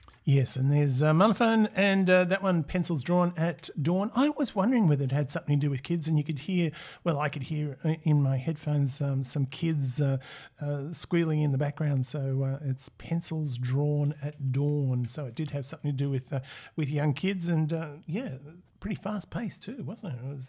Yes, and there's Monophone, and that one, Pencils Drawn at Dawn. I was wondering whether it had something to do with kids, and you could hear, well, I could hear in my headphones some kids squealing in the background. So it's Pencils Drawn at Dawn. So it did have something to do with young kids, and yeah, pretty fast paced too, wasn't it?